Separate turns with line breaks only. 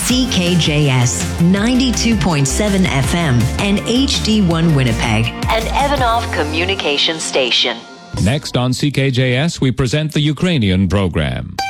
CKJS 92.7 FM and HD1 Winnipeg, an Evanov communication station.
Next on CKJS, we present the Ukrainian program.